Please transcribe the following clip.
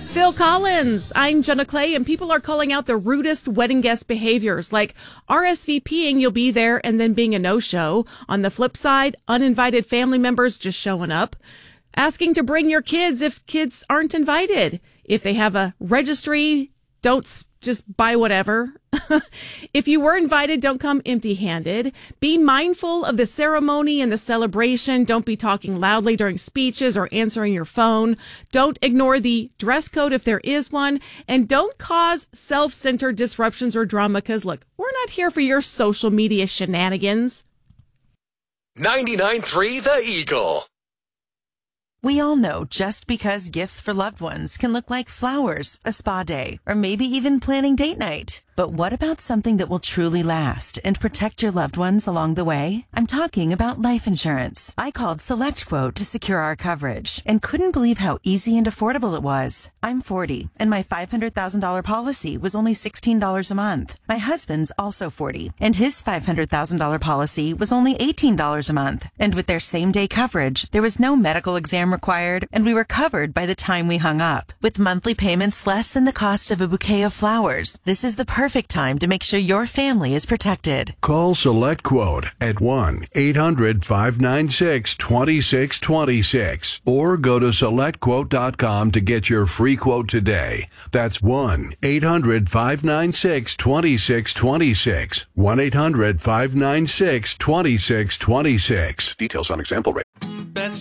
Phil Collins, I'm Jenna Clay, and people are calling out the rudest wedding guest behaviors, like RSVPing you'll be there and then being a no-show. On the flip side, uninvited family members just showing up. Asking to bring your kids if kids aren't invited. If they have a registry, don't just buy whatever. If you were invited, don't come empty-handed. Be mindful of the ceremony and the celebration. Don't be talking loudly during speeches or answering your phone. Don't ignore the dress code if there is one. And don't cause self-centered disruptions or drama because, look, we're not here for your social media shenanigans. 99.3 The Eagle. We all know just because gifts for loved ones can look like flowers, a spa day, or maybe even planning date night. But what about something that will truly last and protect your loved ones along the way? I'm talking about life insurance. I called SelectQuote to secure our coverage and couldn't believe how easy and affordable it was. I'm 40 and my $500,000 policy was only $16 a month. My husband's also 40 and his $500,000 policy was only $18 a month. And with their same-day coverage, there was no medical exam required and we were covered by the time we hung up. With monthly payments less than the cost of a bouquet of flowers, this is the perfect time to make sure your family is protected. Call SelectQuote at 1-800-596-2626 or go to SelectQuote.com to get your free quote today. That's 1-800-596-2626. 1-800-596-2626. Details on example rate. Best